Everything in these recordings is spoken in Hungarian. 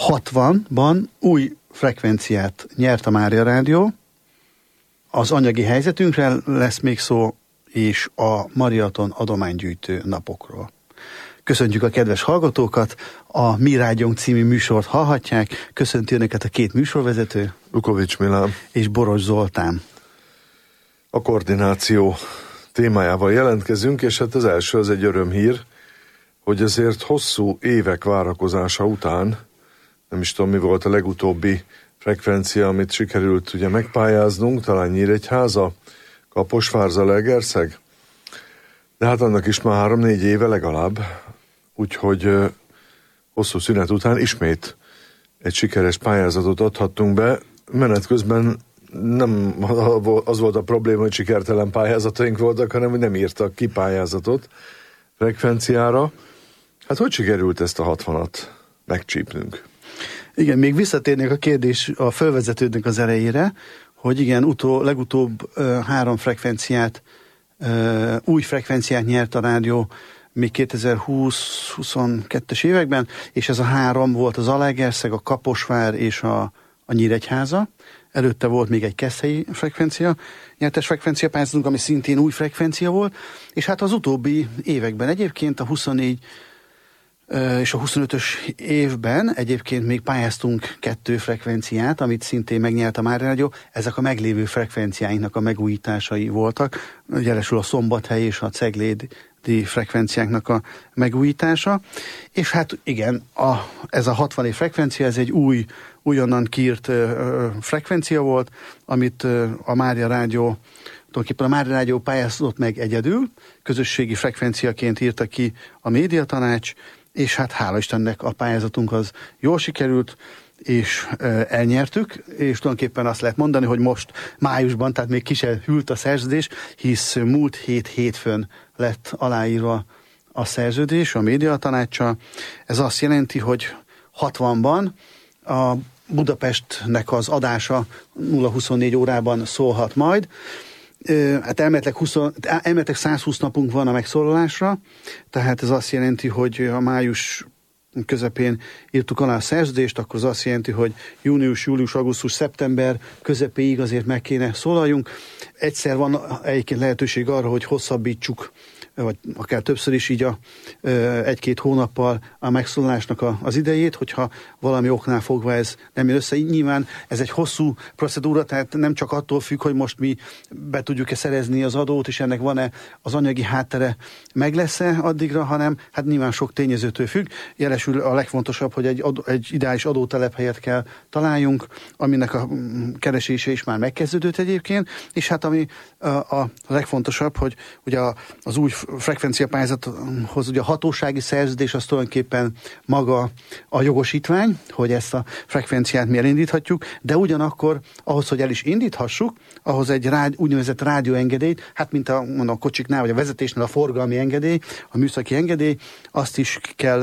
60-ban új frekvenciát nyert a Mária Rádió, az anyagi helyzetünkre lesz még szó, és a maraton adománygyűjtő napokról. Köszöntjük a kedves hallgatókat, a Mi Rádiónk című műsort hallhatják, köszönti önöket a két műsorvezető, Lukovics Milán és Boros Zoltán. A koordináció témájával jelentkezünk, és hát az első az egy örömhír, hogy azért hosszú évek várakozása után, nem is tudom mi volt a legutóbbi frekvencia, amit sikerült ugye megpályáznunk, talán Nyíregyháza, Kaposvár, Zalaegerszeg, de hát annak is már 3-4 éve legalább, úgyhogy hosszú szünet után ismét egy sikeres pályázatot adhattunk be. Menet közben nem az volt a probléma, hogy sikertelen pályázataink voltak, hanem hogy nem írtak ki pályázatot frekvenciára. Hát hogy sikerült ezt a 60-at megcsípnünk? Igen, még visszatérnék a kérdés a fölvezetődnek az elejére, hogy igen, legutóbb 3 frekvenciát, új frekvenciát nyert a rádió még 2020-22-es években, és ez a 3 volt az Zalaegerszeg, a Kaposvár és a Nyíregyháza. Előtte volt még egy keszthelyi frekvencia, nyertes frekvencia pályázatunk, ami szintén új frekvencia volt, és hát az utóbbi években egyébként a 24 és a 25-ös évben egyébként még pályáztunk 2 frekvenciát, amit szintén megnyert a Mária Rádió. Ezek a meglévő frekvenciáinknak a megújításai voltak, jelesül a Szombathely és a Ceglédi frekvenciáknak a megújítása, és hát igen, ez a 60 frekvencia, ez egy újonnan kiírt frekvencia volt, amit a Mária Rádió, tulajdonképpen a Mária Rádió pályázott meg egyedül, közösségi frekvenciaként írta ki a médiatanács, és hát hála Istennek a pályázatunk az jól sikerült, és elnyertük, és tulajdonképpen azt lehet mondani, hogy most májusban, tehát még ki se hűlt a szerződés, hisz múlt hétfőn lett aláírva a szerződés a médiatanáccsal. Ez azt jelenti, hogy 60-ban a Budapestnek az adása 0-24 órában szólhat majd. Hát elméletileg 120 napunk van a megszólalásra, tehát ez azt jelenti, hogy a május közepén írtuk alá a szerződést, akkor az azt jelenti, hogy június, július, augusztus, szeptember közepéig azért meg kéne szólaljunk. Egyszer van egyébként lehetőség arra, hogy hosszabbítsuk, vagy akár többször is így 1-2 hónappal a megszólalásnak az idejét, hogyha valami oknál fogva ez nem jön össze. Nyilván ez egy hosszú procedúra, tehát nem csak attól függ, hogy most mi be tudjuk-e szerezni az adót, és ennek van-e az anyagi háttere, meg lesz-e addigra, hanem hát nyilván sok tényezőtől függ. Jelesül a legfontosabb, hogy egy ideális adótelephelyet kell találjunk, aminek a keresése is már megkezdődött egyébként, és hát ami a legfontosabb, hogy ugye az új frekvenciapályázathoz ugye a hatósági szerződés az tulajdonképpen maga a jogosítvány, hogy ezt a frekvenciát mi elindíthatjuk, de ugyanakkor ahhoz, hogy el is indíthassuk, ahhoz egy úgynevezett rádióengedélyt, hát mint a kocsiknál, vagy a vezetésnél a forgalmi engedély, a műszaki engedély, azt is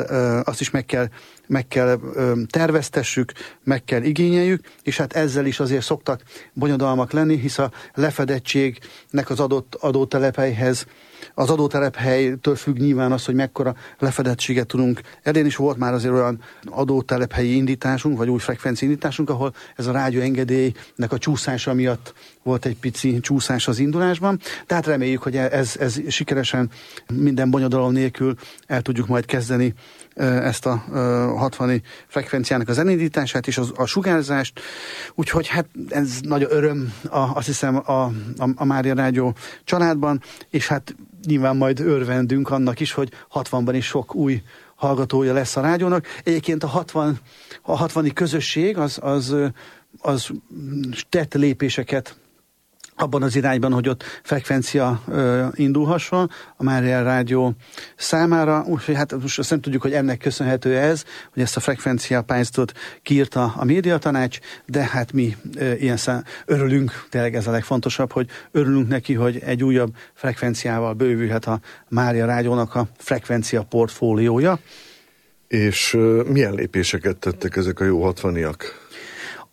meg kell terveztessük, meg kell igényeljük, és hát ezzel is azért szoktak bonyodalmak lenni, hisz a lefedettségnek az adott adótelephelyhez, az adótelephelytől függ nyilván az, hogy mekkora lefedettséget tudunk elérni, és volt már azért olyan adótelephelyi indításunk, vagy új frekvencia indításunk, ahol ez a rádióengedélynek a csúszása miatt volt egy pici csúszás az indulásban. Tehát reméljük, hogy ez sikeresen minden bonyodalom nélkül el tudjuk majd kezdeni ezt a 60 frekvenciának az elindítását és a sugárzást. Úgyhogy hát ez nagy öröm azt hiszem a Mária Rádió családban, és hát nyilván majd örvendünk annak is, hogy 60-ban is sok új hallgatója lesz a rádiónak. Egyébként a 60 közösség az tett lépéseket abban az irányban, hogy ott frekvencia indulhasson a Mária Rádió számára. Úgyhogy hát most azt nem tudjuk, hogy ennek köszönhető ez, hogy ezt a frekvencia pályázatot kiírta a médiatanács, de hát mi örülünk, tényleg ez a legfontosabb, hogy örülünk neki, hogy egy újabb frekvenciával bővülhet a Mária Rádiónak a frekvencia portfóliója. És milyen lépéseket tettek ezek a jó 60-iak?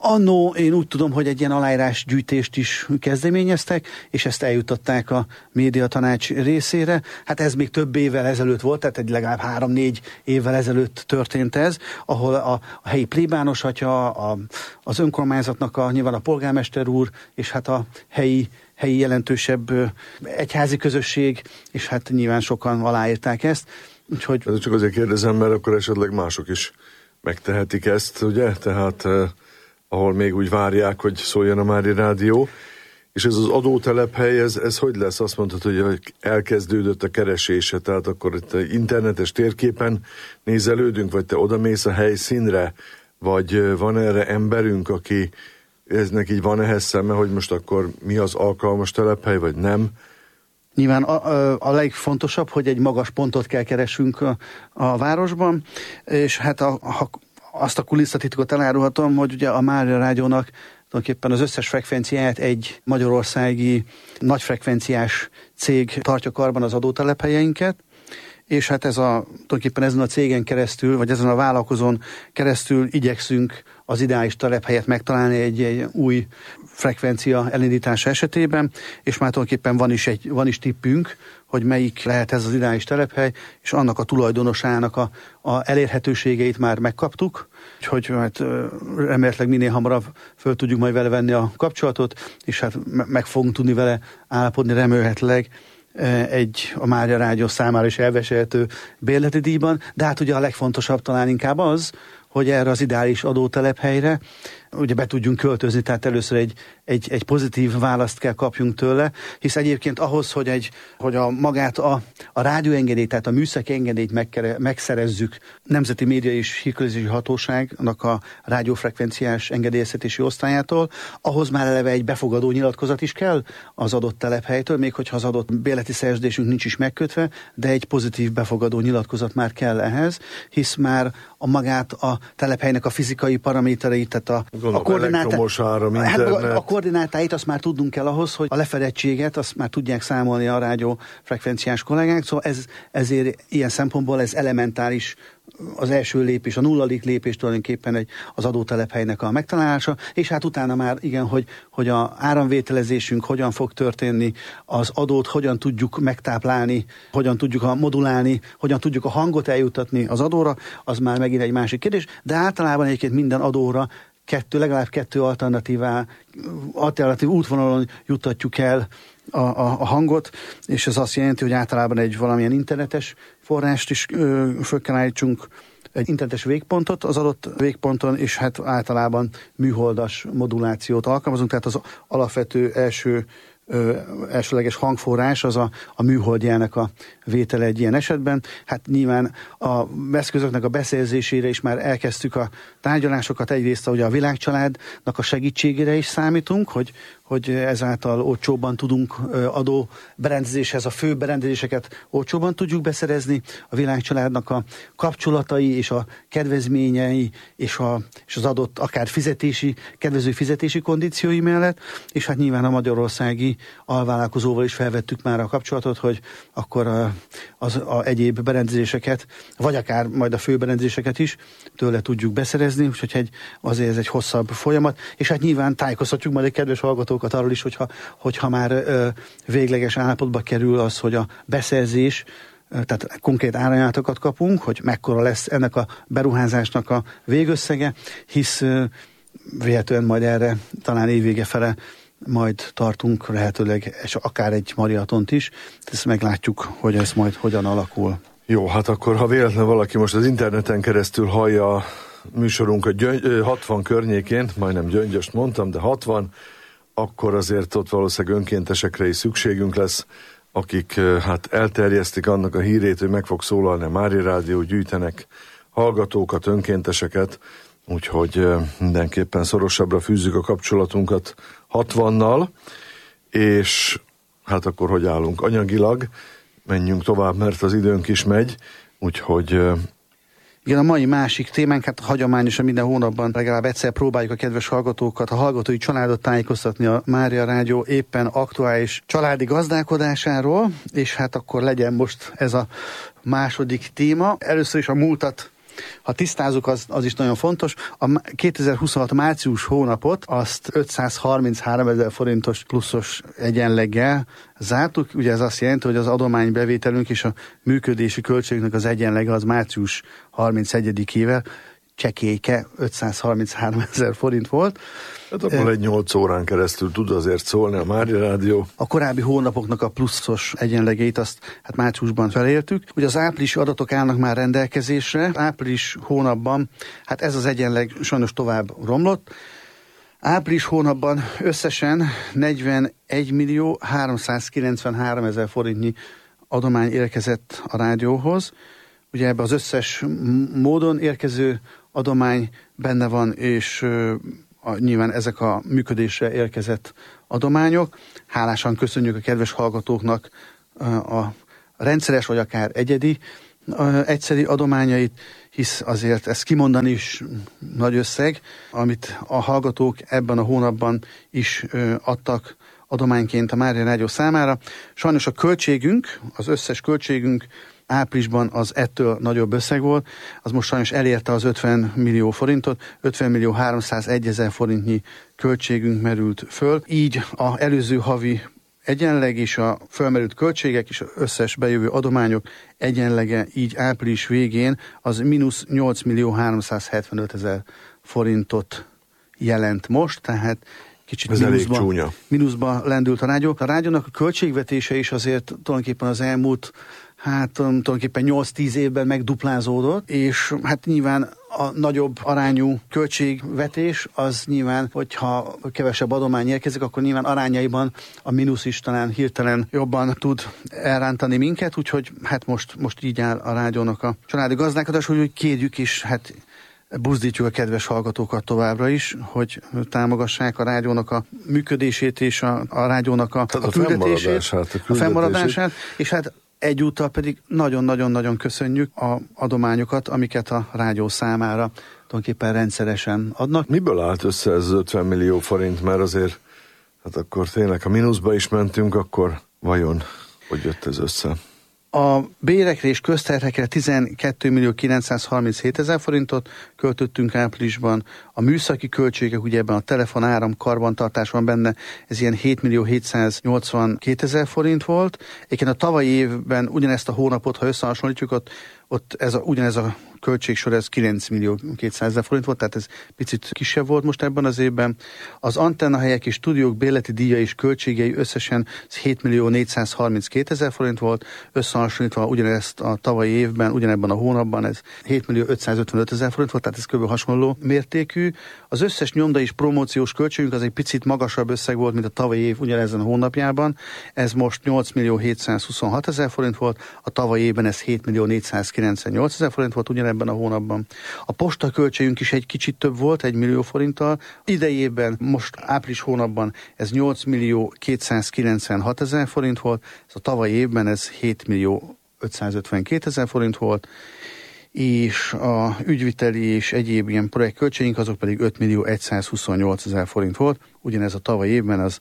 Annó én úgy tudom, hogy egy ilyen aláírásgyűjtést is kezdeményeztek, és ezt eljutották a médiatanács részére. Hát ez még több évvel ezelőtt volt, tehát egy legalább 3-4 évvel ezelőtt történt ez, ahol a helyi plébános atya, az önkormányzatnak nyilván a polgármester úr, és hát a helyi jelentősebb egyházi közösség, és hát nyilván sokan aláírták ezt. Úgyhogy... Ez csak azért kérdezem, mert akkor esetleg mások is megtehetik ezt, ugye? Tehát ahol még úgy várják, hogy szóljon a Mária Rádió. És ez az adótelephely, ez hogy lesz? Azt mondtad, hogy elkezdődött a keresése, tehát akkor itt internetes térképen nézelődünk, vagy te odamész a helyszínre, vagy van erre emberünk, aki eznek így van ehhez szeme, hogy most akkor mi az alkalmas telephely, vagy nem? Nyilván a legfontosabb, hogy egy magas pontot kell keresünk a városban, és hát azt a kulisszatitkot elárulhatom, hogy ugye a Mária Rádiónak tulajdonképpen az összes frekvenciáját egy magyarországi nagyfrekvenciás cég tartja karban az adótelephelyeinket, és hát tulajdonképpen ezen a cégen keresztül, vagy ezen a vállalkozón keresztül igyekszünk az ideális telephelyet megtalálni egy új frekvencia elindítása esetében, és már tulajdonképpen van is tippünk, hogy melyik lehet ez az ideális telephely, és annak a tulajdonosának a elérhetőségeit már megkaptuk, úgyhogy hát remélhetőleg minél hamarabb föl tudjuk majd vele venni a kapcsolatot, és hát meg fogunk tudni vele állapodni remélhetőleg a Mária Rádió számára is elviselhető bérleti díjban, de hát ugye a legfontosabb talán inkább az, hogy erre az ideális adótelephelyre ugye be tudjunk költözni, tehát először egy pozitív választ kell kapjunk tőle, hisz egyébként ahhoz, hogy magát a rádióengedélyt, tehát a műszaki engedélyt megszerezzük Nemzeti Média és Hírközlési Hatóságnak a rádiófrekvenciás engedélyeztetési osztályától, ahhoz már eleve egy befogadó nyilatkozat is kell az adott telephelytől, még hogyha az adott bérleti szerződésünk nincs is megkötve, de egy pozitív befogadó nyilatkozat már kell ehhez, hisz már magát a telephelynek a fizikai paramétereit, tehát a koordinátáit azt már tudnunk kell ahhoz, hogy a lefedettséget azt már tudják számolni a rádiófrekvenciás kollégák, szóval ezért ilyen szempontból ez elementáris az első lépés, a nulladik lépés tulajdonképpen az adótelephelynek a megtalálása, és hát utána már igen, hogy a áramvételezésünk hogyan fog történni, az adót hogyan tudjuk megtáplálni, hogyan tudjuk modulálni, hogyan tudjuk a hangot eljutatni az adóra, az már megint egy másik kérdés, de általában egyébként minden adóra legalább kettő alternatív útvonalon juttatjuk el a hangot, és ez azt jelenti, hogy általában valamilyen internetes forrást is föl kell állítsunk, egy internetes végpontot az adott végponton, és hát általában műholdas modulációt alkalmazunk, tehát az alapvető elsőleges hangforrás az a műholdjelnek a vétele egy ilyen esetben. Hát nyilván a eszközöknek a beszerzésére is már elkezdtük a tárgyalásokat, egyrészt ugye a Világcsaládnak a segítségére is számítunk, hogy ezáltal olcsóbban tudunk adóberendezéshez, a fő berendezéseket olcsóban tudjuk beszerezni, a Világcsaládnak a kapcsolatai és a kedvezményei és az adott akár kedvező fizetési kondíciói mellett, és hát nyilván a magyarországi alvállalkozóval is felvettük már a kapcsolatot, hogy akkor az egyéb berendezéseket, vagy akár majd a fő berendezéseket is tőle tudjuk beszerezni, úgyhogy azért ez egy hosszabb folyamat, és hát nyilván tájékoztatjuk majd a kedves hallgatókat arról is, hogyha már végleges állapotba kerül az, hogy a beszerzés, tehát konkrét árajánlatokat kapunk, hogy mekkora lesz ennek a beruházásnak a végösszege, hisz véletlenül majd erre talán évvége fele majd tartunk lehetőleg, és akár egy maratont is, ezt meglátjuk, hogy ez majd hogyan alakul. Jó, hát akkor ha véletlenül valaki most az interneten keresztül hallja a műsorunkat 60 környékén, majdnem Gyöngyöst mondtam, de 60, akkor azért ott valószínűleg önkéntesekre is szükségünk lesz, akik hát elterjesztik annak a hírét, hogy meg fog szólalni a Mária Rádió, gyűjtenek hallgatókat, önkénteseket, úgyhogy mindenképpen szorosabbra fűzzük a kapcsolatunkat 60-nal, és hát akkor hogy állunk anyagilag, menjünk tovább, mert az időnk is megy, úgyhogy... Igen, a mai másik témánk, hát hagyományosan minden hónapban legalább egyszer próbáljuk a kedves hallgatókat, a hallgatói családot tájékoztatni a Mária Rádió éppen aktuális családi gazdálkodásáról, és hát akkor legyen most ez a második téma. Először is a múltat Ha tisztázunk, az is nagyon fontos. A 2026 március hónapot azt 533 000 forintos pluszos egyenleggel zártuk. Ugye ez azt jelenti, hogy az adománybevételünk és a működési költségnek az egyenlege az március 31-ével csekélyke 533 000 forint volt. Hát akkor egy 8 órán keresztül tud azért szólni a Mária Rádió. A korábbi hónapoknak a pluszos egyenlegeit azt hát márciusban felértük. Ugye az áprilisi adatok állnak már rendelkezésre. Április hónapban hát ez az egyenleg sajnos tovább romlott. Április hónapban összesen 41 393 000 forintnyi adomány érkezett a rádióhoz. Ugye ebbe az összes módon érkező adomány benne van, és nyilván ezek a működésre érkezett adományok. Hálásan köszönjük a kedves hallgatóknak a rendszeres, vagy akár egyszeri adományait, hisz azért ezt kimondani is nagy összeg, amit a hallgatók ebben a hónapban is adtak adományként a Mária Rádió számára. Sajnos a költségünk, az összes költségünk áprilisban az ettől nagyobb összeg volt, az most sajnos elérte az 50 millió forintot, 50 301 000 forintnyi költségünk merült föl. Így az előző havi egyenleg és a fölmerült költségek és az összes bejövő adományok egyenlege így április végén az mínusz 8 375 000 forintot jelent most, tehát kicsit mínuszba lendült a rádió. A rádiónak a költségvetése is azért tulajdonképpen az elmúlt tulajdonképpen 8-10 évben megduplázódott, és hát nyilván a nagyobb arányú költségvetés az nyilván, hogyha kevesebb adomány érkezik, akkor nyilván arányaiban a mínusz is talán hirtelen jobban tud elrántani minket, úgyhogy hát most így áll a rádiónak a családi gazdálkodás, hogy kérjük is, hát buzdítjuk a kedves hallgatókat továbbra is, hogy támogassák a rádiónak a működését és a rádiónak a küldetését, a fennmaradását, és hát egyúttal pedig nagyon-nagyon-nagyon köszönjük az adományokat, amiket a rádió számára tulajdonképpen rendszeresen adnak. Miből állt össze ez az 50 millió forint? Mert azért, hát akkor tényleg, ha mínuszba is mentünk, akkor vajon hogy jött ez össze? A bérekre és közterhekre 12 937 000 forintot költöttünk áprilisban. A műszaki költségek, ugye ebben a telefonáram, karbantartás van benne, ez ilyen 7 782 000 forint volt. Egyébként a tavalyi évben ugyanezt a hónapot, ha összehasonlítjuk, ott ugyanez a költségsor, ez 9 200 000 forint volt, tehát ez picit kisebb volt most ebben az évben. Az antennahelyek és stúdiók bérleti díja és költségei összesen 7 432 000 forint volt, összehasonlítva ugyanezt a tavalyi évben, ugyanebben a hónapban ez 7 555 000 forint volt, tehát ez kb. Hasonló mértékű. Az összes nyomda és promóciós költségünk az egy picit magasabb összeg volt, mint a tavalyi év ugyanezen a hónapjában. Ez most 8 726 000 forint volt, a tavalyi évben ez 7 498 000 forint volt ugyanebben a hónapban. A posta költségünk is egy kicsit több volt, 1 millió forinttal. Idei évben, most április hónapban ez 8 296 000 forint volt, ez a tavalyi évben ez 7 552 000 forint volt, és a ügyviteli és egyéb ilyen projektköltségünk azok pedig 5 128 000 forint volt, ugyanez a tavalyi évben az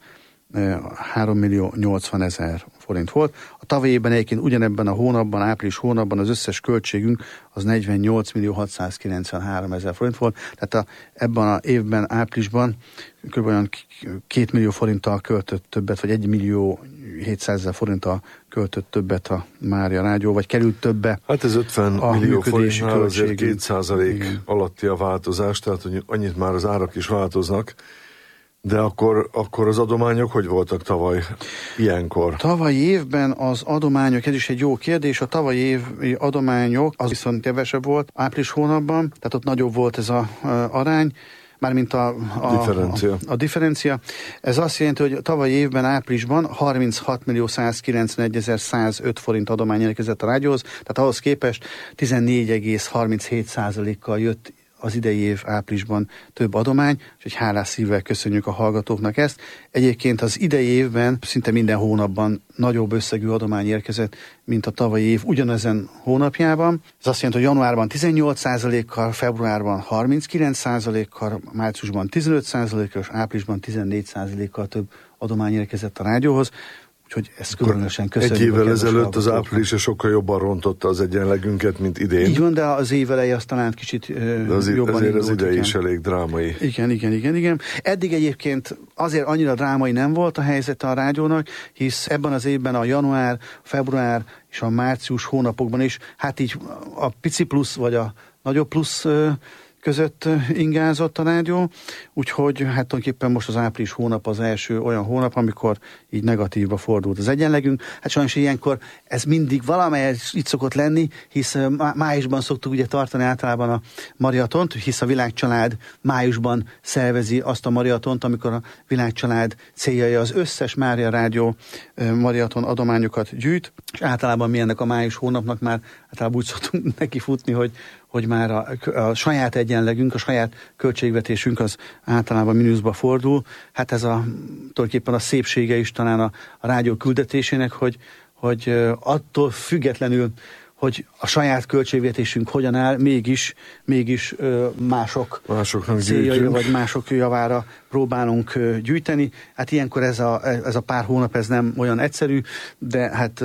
3 080 000 forint volt. A tavalyi évben egyébként ugyanebben a hónapban, április hónapban az összes költségünk az 48 693 000 forint volt, tehát ebben az évben, áprilisban kb. Olyan 2 millió forinttal költött többet, vagy 1 700 000 forinttal költött többet a Mária Rádió, vagy került többe. Hát ez 50 millió forintnál azért 2% alatti a változás, tehát hogy annyit már az árak is változnak. De akkor az adományok hogy voltak tavaly ilyenkor? Tavalyi évben az adományok, ez is egy jó kérdés, a tavalyi évi adományok az viszont kevesebb volt április hónapban, tehát ott nagyobb volt ez az arány, mármint a differencia. Ez azt jelenti, hogy tavalyi évben áprilisban 36 191 105 forint adomány érkezett a rádióhoz, tehát ahhoz képest 14,37%-kal jött az idei év áprilisban több adomány, úgyhogy hálás szívvel köszönjük a hallgatóknak ezt. Egyébként az idei évben szinte minden hónapban nagyobb összegű adomány érkezett, mint a tavalyi év ugyanezen hónapjában. Ez azt jelenti, hogy januárban 18%-kal, februárban 39%-kal, márciusban 15%-kal, és áprilisban 14%-kal több adomány érkezett a rádióhoz. Úgyhogy ezt különösen köszönjük. Egy évvel ezelőtt az április sokkal jobban rontotta az egyenlegünket, mint idén. Így van, de az év eleje az talán kicsit jobban azért indult. az idei is elég drámai. Igen. Eddig egyébként azért annyira drámai nem volt a helyzet a rádiónak, hisz ebben az évben a január, február és a március hónapokban is, hát így a pici plusz vagy a nagyobb plusz között ingázott a rádió, úgyhogy hát tulajdonképpen most az április hónap az első olyan hónap, amikor így negatívba fordult az egyenlegünk. Hát sajnos ilyenkor ez mindig valamelyet így szokott lenni, hisz májusban szoktuk ugye tartani általában a maratont, hisz a Világcsalád májusban szervezi azt a maratont, amikor a Világcsalád céljai az összes Mária Rádió maraton adományokat gyűjt, és általában mi ennek a május hónapnak már általában úgy szoktunk neki futni, hogy már a saját egyenlegünk, a saját költségvetésünk az általában mínuszba fordul. Hát ez tulajdonképpen a szépsége is talán a rádió küldetésének, hogy attól függetlenül, hogy a saját költségvetésünk hogyan áll, mégis mások céljaira vagy mások javára próbálunk gyűjteni. Hát ilyenkor ez a pár hónap ez nem olyan egyszerű, de hát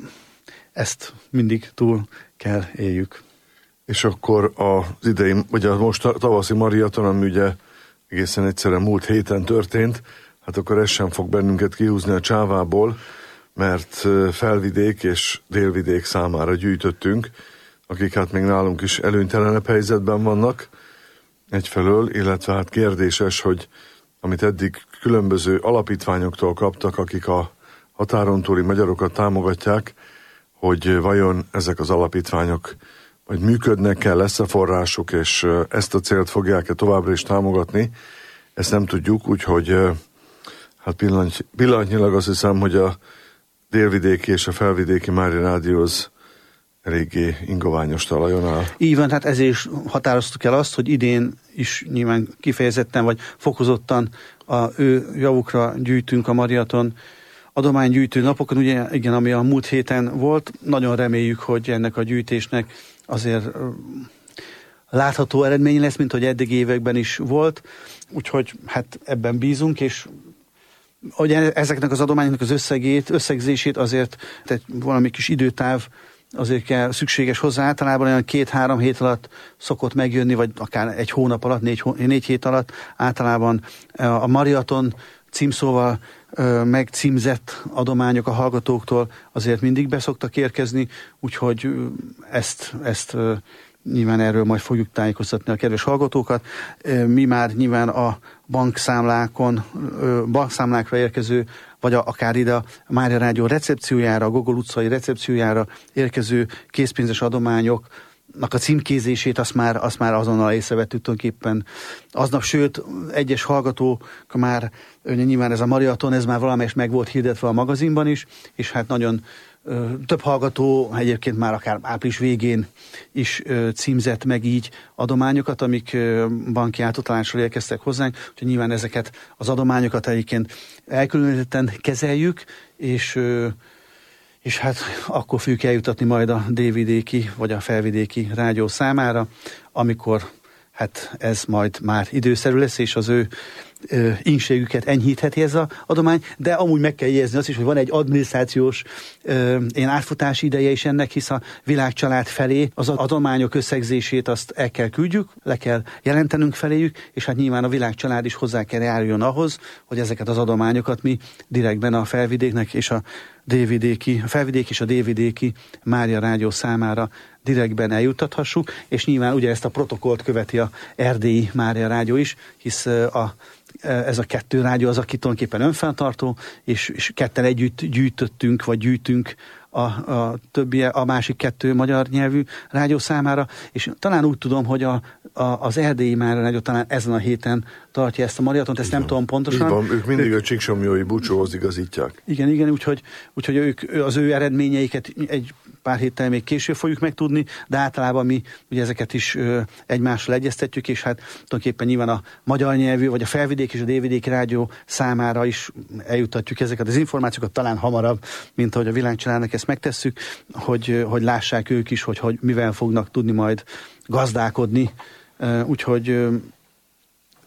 ezt mindig túl kell éljük. És akkor az idei, vagy a most tavaszi maraton, ami ugye egészen egyszerűen múlt héten történt, hát akkor ez sem fog bennünket kihúzni a csávából, mert felvidék és délvidék számára gyűjtöttünk, akik hát még nálunk is előnytelenebb helyzetben vannak egyfelől, illetve hát kérdéses, hogy amit eddig különböző alapítványoktól kaptak, akik a határon túli magyarokat támogatják, hogy vajon ezek az alapítványok vagy működnek-e, lesz-e forrásuk, és ezt a célt fogják-e továbbra is támogatni, ezt nem tudjuk, úgyhogy hát pillanatnyilag azt hiszem, hogy a délvidéki és a felvidéki Mária Rádió az eléggé ingoványos talajon áll. Így van, hát ezért is határoztuk el azt, hogy idén is nyilván kifejezetten vagy fokozottan a ő javukra gyűjtünk a maraton adománygyűjtő napokon, ugye igen, ami a múlt héten volt. Nagyon reméljük, hogy ennek a gyűjtésnek azért látható eredmény lesz, mint hogy eddig években is volt, úgyhogy hát ebben bízunk, és hogy ezeknek az adományoknak az összegzését azért valami kis időtáv azért kell, szükséges hozzá, általában olyan 2-3 hét alatt szokott megjönni, vagy akár egy hónap alatt, 4 hét alatt általában a maraton címszóval megcímzett adományok a hallgatóktól azért mindig beszoktak érkezni, úgyhogy ezt nyilván erről majd fogjuk tájékoztatni a kedves hallgatókat. Mi már nyilván a bankszámlákra érkező, vagy akár ide a Mária Rádió recepciójára, a Gogol utcai recepciójára érkező készpénzes adományoknak a címkézését azt már azonnal észrevettük tulajdonképpen aznap, sőt, egyes hallgatók már, nyilván ez a maraton, ez már valamelyest meg volt hirdetve a magazinban is, és hát nagyon több hallgató egyébként már akár április végén is címzett meg így adományokat, amik banki átutalásra érkeztek hozzánk, úgyhogy nyilván ezeket az adományokat egyébként elkülönítetten kezeljük, és hát akkor fogjuk eljutatni majd a délvidéki vagy a felvidéki rádió számára, amikor hát ez majd már időszerű lesz, és az ő ínségüket enyhítheti ez az adomány, de amúgy meg kell jegyezni azt is, hogy van egy adminisztrációs átfutási ideje is ennek, hisz a Világcsalád felé az adományok összegzését azt el kell küldjük, le kell jelentenünk feléjük, és hát nyilván a Világcsalád is hozzá kell járuljon ahhoz, hogy ezeket az adományokat mi direktben a felvidéknek és a felvidék és a délvidéki Mária Rádió számára direktben eljuttathassuk, és nyilván ugye ezt a protokollt követi a erdélyi Mária Rádió is, hisz ez a 2 rádió az, aki tulajdonképpen önfenntartó, és ketten együtt gyűjtöttünk, vagy gyűjtünk a másik 2 magyar nyelvű rádió számára, és talán úgy tudom, hogy az erdélyi Mária Rádió talán ezen a héten tartja ezt a maratont, ezt nem tudom pontosan. Így van, ők mindig a Csíksomlyói búcsúhoz igazítják. Igen, úgyhogy ők az ő eredményeiket egy pár héttel még később fogjuk megtudni, de általában mi ugye ezeket is egymással egyeztetjük, és hát tulajdonképpen nyilván a magyar nyelvű, vagy a felvidék és a délvidéki rádió számára is eljutatjuk ezeket az információkat, talán hamarabb, mint ahogy a Világcsaládnak ezt megtesszük, hogy lássák ők is, hogy mivel fognak tudni majd gazdálkodni. Úgyhogy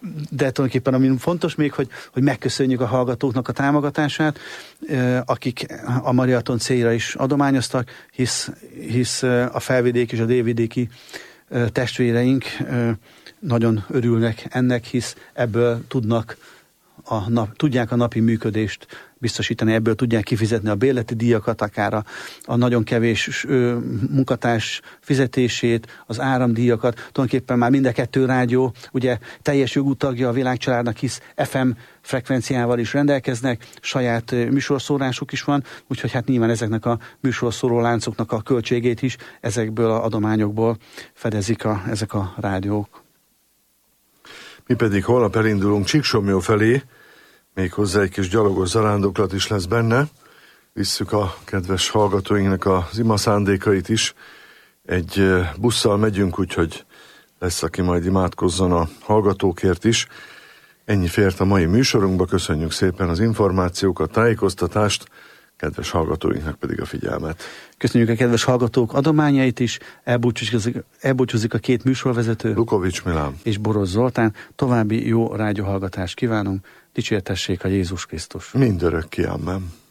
de tulajdonképpen ami fontos még, hogy megköszönjük a hallgatóknak a támogatását, akik a maraton célra is adományoztak, hisz a felvidéki és a délvidéki testvéreink nagyon örülnek ennek, hisz ebből tudják a napi működést biztosítani, ebből tudják kifizetni a bérleti díjakat, akár a nagyon kevés munkatárs fizetését, az áramdíjakat. Tulajdonképpen már mind a 2 rádió ugye teljes jogú tagja a Világcsaládnak, hisz FM frekvenciával is rendelkeznek, saját műsorszórásuk is van, úgyhogy hát nyilván ezeknek a műsorszóró láncoknak a költségét is ezekből az adományokból fedezik ezek a rádiók. Mi pedig holnap elindulunk Csíksomlyó felé, méghozzá egy kis gyalogos zarándoklat is lesz benne. Visszük a kedves hallgatóinknak az ima szándékait is. Egy busszal megyünk, úgyhogy lesz, aki majd imádkozzon a hallgatókért is. Ennyi fért a mai műsorunkba, köszönjük szépen az információkat, tájékoztatást, kedves hallgatóinknak pedig a figyelmet. Köszönjük a kedves hallgatók adományait is, elbúcsúzik a 2 műsorvezető, Lukovics Milán és Boros Zoltán. További jó rádióhallgatást kívánunk, dicsértessék a Jézus Krisztus. Mindörökké, amen.